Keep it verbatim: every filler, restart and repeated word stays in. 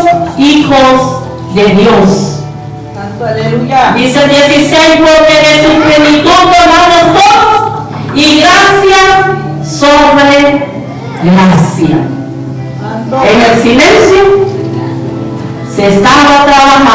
hijos de Dios. Santo, aleluya. Dice el dieciséis, porque de su plenitud tomamos todos y gracia sobre gracia. Santo. En el silencio se estaba trabajando